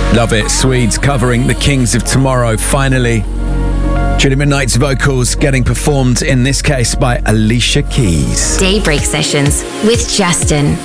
Love it. Swedes covering the Kings of Tomorrow, finally. Julie Midnight's vocals getting performed, in this case, by Alicia Keys. Daybreak Sessions with Justin.